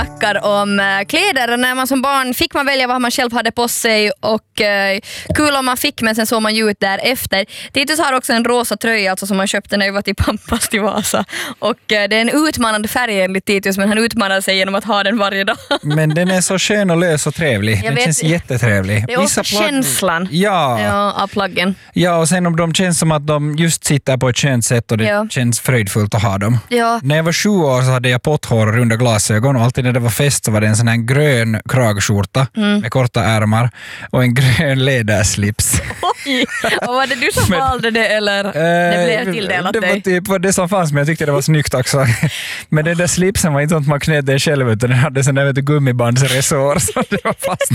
snackar om kläder. När man som barn fick man välja vad man själv hade på sig och kul om man fick, men sen såg man ju ut därefter. Titus har också en rosa tröja alltså, som han köpte när vi var till Pampas till Vasa. Och det är en utmanande färg enligt Titus, men han utmanar sig genom att ha den varje dag. Men den är så skön och lös och trevlig. Den känns jättetrevlig. Det är också känslan av plaggen. Ja, och sen om de känns som att de just sitter på ett skönt sätt och det känns fröjdfullt att ha dem. Ja. När jag var 7 år så hade jag potthår och runda glasögon och alltid när det var fest så var det en sån här grön kragskjorta med korta ärmar och en grön läderslips. Oj, och var det du som valde det eller det blev tilldelat dig? Det var typ det som fanns, men jag tyckte det var snyggt också. Men den där slipsen var inte sånt man knöt den själv, utan den hade sån där gummibandsresår så det var fast.